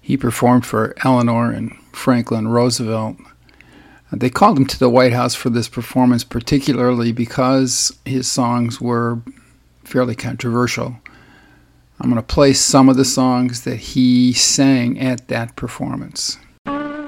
He performed for Eleanor and Franklin Roosevelt. They called him to the White House for this performance, particularly because his songs were fairly controversial. I'm going to play some of the songs that he sang at that performance.